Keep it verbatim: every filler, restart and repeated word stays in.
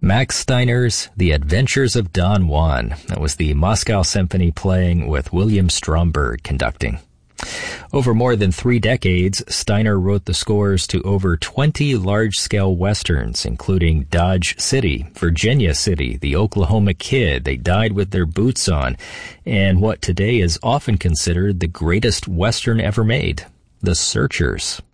Max Steiner's The Adventures of Don Juan. That was the Moscow Symphony playing with William Stromberg conducting. Over more than three decades, Steiner wrote the scores to over twenty large-scale westerns, including Dodge City, Virginia City, The Oklahoma Kid, They Died with Their Boots On, and what today is often considered the greatest western ever made, The Searchers.